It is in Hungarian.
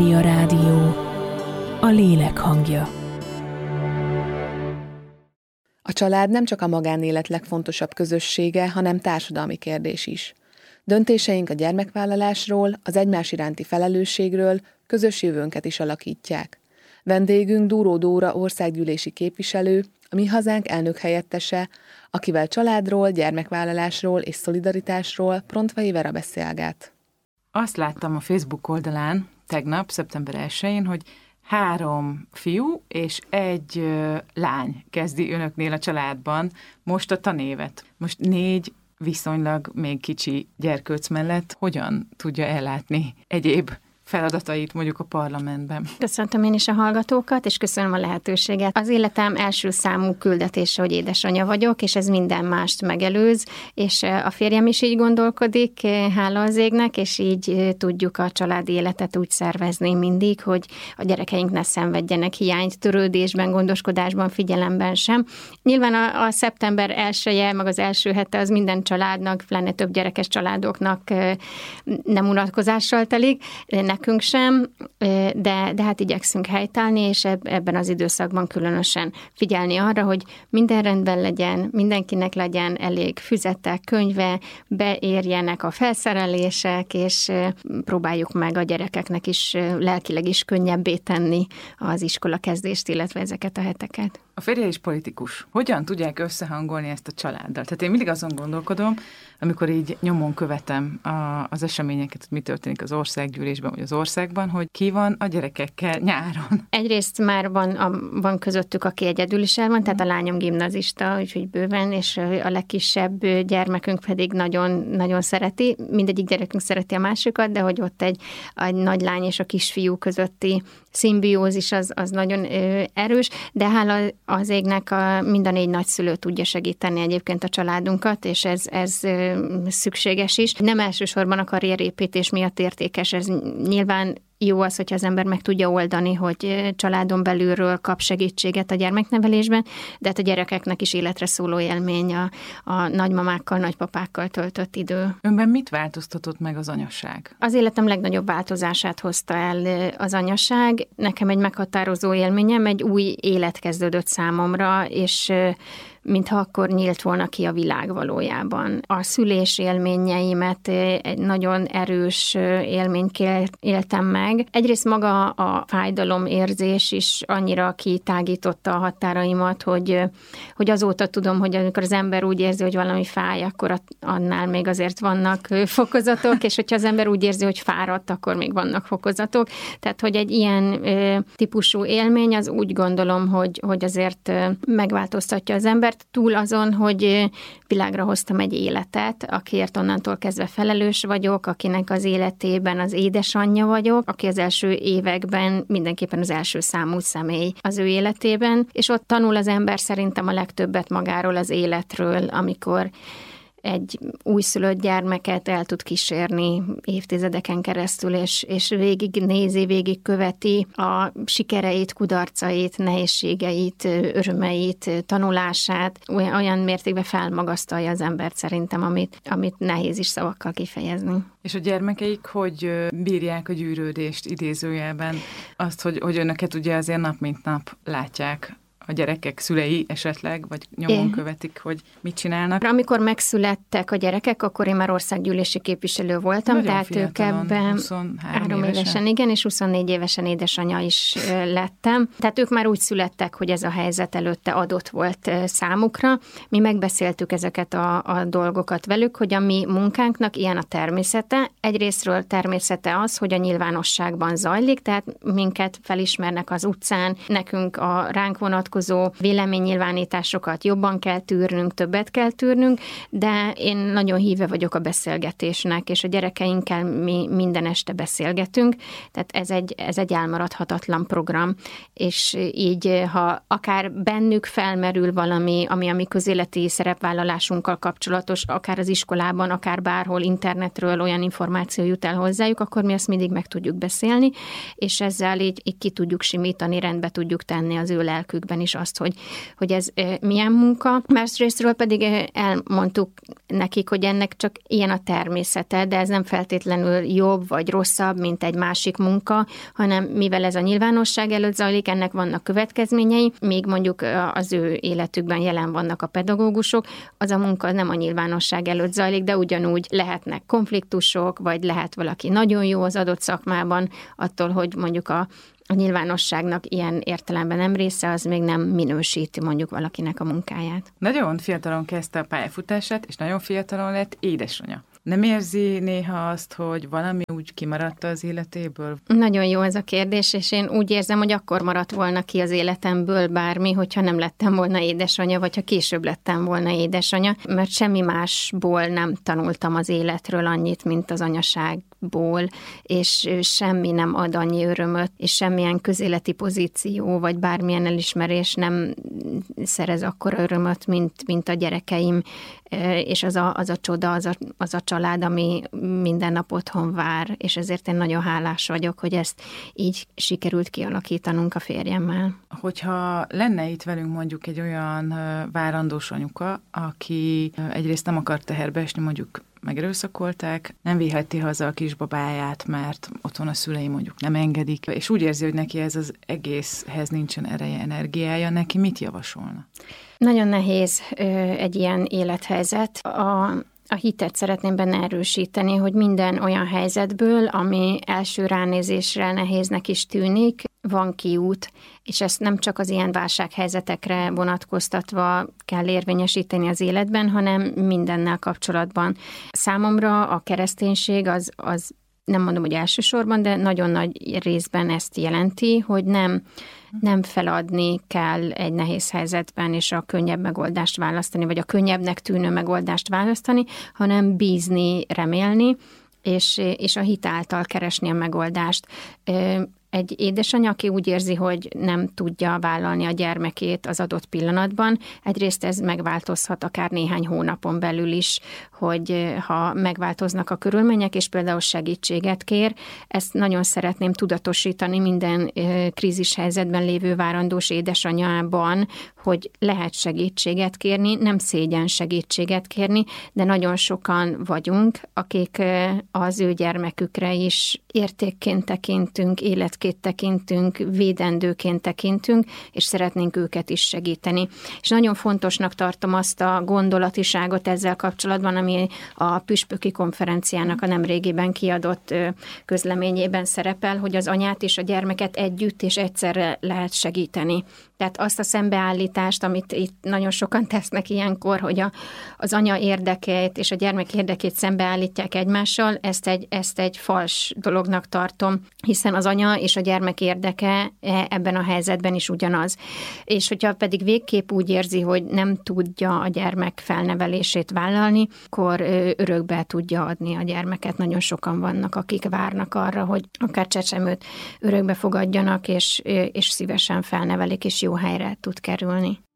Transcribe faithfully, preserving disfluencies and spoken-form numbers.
A rádió, a lélek hangja. A család nem csak a magánélet legfontosabb közössége, hanem társadalmi kérdés is. Döntéseink a gyermekvállalásról, az egymás iránti felelősségről, közös jövőnket is alakítják. Vendégünk Dúró Dóra országgyűlési képviselő, a Mi Hazánk elnök helyettese, akivel családról, gyermekvállalásról és szolidaritásról Prontvai Vera beszélget. Azt láttam a Facebook oldalán tegnap, szeptember elsején, hogy három fiú és egy ö, lány kezdi önöknél a családban most a tanévet. Most négy viszonylag még kicsi gyerkőc mellett hogyan tudja ellátni egyéb feladatait mondjuk a parlamentben. Köszöntöm én is a hallgatókat, és köszönöm a lehetőséget. Az életem első számú küldetése, hogy édesanyja vagyok, és ez minden mást megelőz, és a férjem is így gondolkodik, hála az égnek, és így tudjuk a családi életet úgy szervezni mindig, hogy a gyerekeink ne szenvedjenek hiányt, törődésben, gondoskodásban, figyelemben sem. Nyilván a, a szeptember elseje, meg az első hete az minden családnak, pláne több gyerekes családoknak nem unatkozással telik, nekünk sem, de, de hát igyekszünk helytállni, és ebben az időszakban különösen figyelni arra, hogy minden rendben legyen, mindenkinek legyen elég füzete, könyve, beérjenek a felszerelések, és próbáljuk meg a gyerekeknek is lelkileg is könnyebbé tenni az iskola kezdést, illetve ezeket a heteket. A férje is politikus. Hogyan tudják összehangolni ezt a családdal? Tehát én mindig azon gondolkodom, amikor így nyomon követem a, az eseményeket, hogy mi történik az országgyűlésben, vagy az országban, hogy ki van a gyerekekkel nyáron. Egyrészt már van, a, van közöttük, aki egyedül is el van, tehát a lányom gimnazista, úgyhogy bőven, és a legkisebb gyermekünk pedig nagyon, nagyon szereti. Mindegyik gyerekünk szereti a másikat, de hogy ott egy, egy nagy lány és a kisfiú közötti szimbiózis az, az nagyon ö, erős, de hála az égnek a, mind a négy nagyszülő tudja segíteni egyébként a családunkat, és ez, ez ö, szükséges is. Nem elsősorban a karrierépítés miatt értékes, ez nyilván jó az, hogyha az ember meg tudja oldani, hogy családon belülről kap segítséget a gyermeknevelésben, de hát a gyerekeknek is életre szóló élmény a, a nagymamákkal, nagypapákkal töltött idő. Önben mit változtatott meg az anyaság? Az életem legnagyobb változását hozta el az anyaság. Nekem egy meghatározó élményem, egy új élet kezdődött számomra, és mintha akkor nyílt volna ki a világ valójában. A szülés élményeimet egy nagyon erős élményként éltem meg. Egyrészt maga a fájdalomérzés is annyira kitágította a határaimat, hogy, hogy azóta tudom, hogy amikor az ember úgy érzi, hogy valami fáj, akkor annál még azért vannak fokozatok, és hogyha az ember úgy érzi, hogy fáradt, akkor még vannak fokozatok. Tehát, hogy egy ilyen típusú élmény, az úgy gondolom, hogy, hogy azért megváltoztatja az ember, túl azon, hogy világra hoztam egy életet, akiért onnantól kezdve felelős vagyok, akinek az életében az édesanyja vagyok, aki az első években mindenképpen az első számú személy az ő életében, és ott tanul az ember szerintem a legtöbbet magáról, az életről, amikor egy újszülött gyermeket el tud kísérni évtizedeken keresztül, és, és végig nézi, végig követi a sikereit, kudarcait, nehézségeit, örömeit, tanulását, olyan, olyan mértékben felmagasztalja az embert szerintem, amit, amit nehéz is szavakkal kifejezni. És a gyermekeik hogy bírják a gyűrődést idézőjelben? Azt, hogy, hogy önöket ugye azért nap mint nap látják a gyerekek szülei esetleg, vagy nyomon követik, hogy mit csinálnak. Amikor megszülettek a gyerekek, akkor én már országgyűlési képviselő voltam, nagyon tehát ők ebben három évesen. évesen, igen, és huszonnégy évesen édesanyja is lettem. Tehát ők már úgy születtek, hogy ez a helyzet előtte adott volt számukra. Mi megbeszéltük ezeket a, a dolgokat velük, hogy a mi munkánknak ilyen a természete. Egyrésztről természete az, hogy a nyilvánosságban zajlik, tehát minket felismernek az utcán, nekünk a ránk vonatkozó véleménynyilvánításokat jobban kell tűrnünk, többet kell tűrnünk, de én nagyon híve vagyok a beszélgetésnek, és a gyerekeinkkel mi minden este beszélgetünk, tehát ez egy, ez egy elmaradhatatlan program, és így, ha akár bennük felmerül valami, ami a mi közéleti szerepvállalásunkkal kapcsolatos, akár az iskolában, akár bárhol internetről olyan információ jut el hozzájuk, akkor mi azt mindig meg tudjuk beszélni, és ezzel így, így ki tudjuk simítani, rendbe tudjuk tenni az ő lelkükben is azt, hogy, hogy ez milyen munka. Másrésztről pedig elmondtuk nekik, hogy ennek csak ilyen a természete, de ez nem feltétlenül jobb vagy rosszabb, mint egy másik munka, hanem mivel ez a nyilvánosság előtt zajlik, ennek vannak következményei, még mondjuk az ő életükben jelen vannak a pedagógusok, az a munka nem a nyilvánosság előtt zajlik, de ugyanúgy lehetnek konfliktusok, vagy lehet valaki nagyon jó az adott szakmában, attól, hogy mondjuk a a nyilvánosságnak ilyen értelemben nem része, az még nem minősíti mondjuk valakinek a munkáját. Nagyon fiatalon kezdte a pályafutását, és nagyon fiatalon lett édesanyja. Nem érzi néha azt, hogy valami úgy kimaradt az életéből? Nagyon jó ez a kérdés, és én úgy érzem, hogy akkor maradt volna ki az életemből bármi, hogyha nem lettem volna édesanyja, vagy ha később lettem volna édesanyja, mert semmi másból nem tanultam az életről annyit, mint az anyaságból, és semmi nem ad annyi örömöt, és semmilyen közéleti pozíció, vagy bármilyen elismerés nem szerez akkora örömöt, mint, mint a gyerekeim, és az a, az a csoda, az a, az a család, ami minden nap otthon vár, és ezért én nagyon hálás vagyok, hogy ezt így sikerült kialakítanunk a férjemmel. Hogyha lenne itt velünk mondjuk egy olyan várandós anyuka, aki egyrészt nem akar teherbe esni, mondjuk megerőszakolták, nem viheti haza a kisbabáját, mert otthon a szülei mondjuk nem engedik, és úgy érzi, hogy neki ez az egészhez nincsen ereje, energiája, neki mit javasolna? Nagyon nehéz ö, egy ilyen élethelyzet. A, a hitet szeretném benne erősíteni, hogy minden olyan helyzetből, ami első ránézésre nehéznek is tűnik, van kiút, és ezt nem csak az ilyen válsághelyzetekre vonatkoztatva kell érvényesíteni az életben, hanem mindennel kapcsolatban. Számomra a kereszténység az, az nem mondom, hogy elsősorban, de nagyon nagy részben ezt jelenti, hogy nem, nem feladni kell egy nehéz helyzetben, és a könnyebb megoldást választani, vagy a könnyebbnek tűnő megoldást választani, hanem bízni, remélni, és, és a hit által keresni a megoldást. Egy édesanyja, aki úgy érzi, hogy nem tudja vállalni a gyermekét az adott pillanatban, egyrészt ez megváltozhat akár néhány hónapon belül is, hogy ha megváltoznak a körülmények, és például segítséget kér, ezt nagyon szeretném tudatosítani minden krízis helyzetben lévő várandós édesanyában, hogy lehet segítséget kérni, nem szégyen segítséget kérni, de nagyon sokan vagyunk, akik az ő gyermekükre is értékként tekintünk, életként tekintünk, védendőként tekintünk, és szeretnénk őket is segíteni. És nagyon fontosnak tartom azt a gondolatiságot ezzel kapcsolatban, ami a püspöki konferenciának a nemrégiben kiadott közleményében szerepel, hogy az anyát és a gyermeket együtt és egyszerre lehet segíteni. Tehát azt a szembeállítást, amit itt nagyon sokan tesznek ilyenkor, hogy a, az anya érdekét és a gyermek érdekét szembeállítják egymással, ezt egy, ezt egy fals dolognak tartom, hiszen az anya és a gyermek érdeke ebben a helyzetben is ugyanaz. És hogyha pedig végképp úgy érzi, hogy nem tudja a gyermek felnevelését vállalni, akkor örökbe tudja adni a gyermeket. Nagyon sokan vannak, akik várnak arra, hogy akár csecsemőt örökbe fogadjanak, és, és szívesen felnevelik, és jó helyre tud kerülni.